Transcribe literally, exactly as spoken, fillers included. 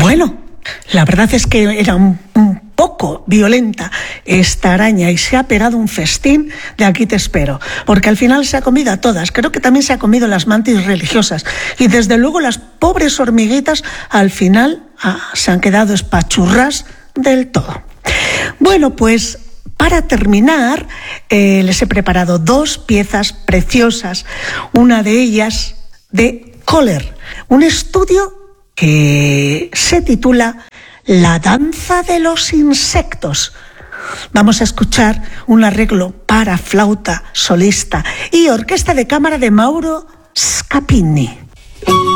Bueno, la verdad es que era un, un poco violenta esta araña y se ha pegado un festín de aquí te espero, porque al final se ha comido a todas. Creo que también se ha comido las mantis religiosas y desde luego las pobres hormiguitas al final ah, se han quedado espachurras del todo. Bueno, pues para terminar eh, les he preparado dos piezas preciosas, una de ellas de Kohler, un estudio que se titula La danza de los insectos. Vamos a escuchar un arreglo para flauta solista y orquesta de cámara de Mauro Scapini.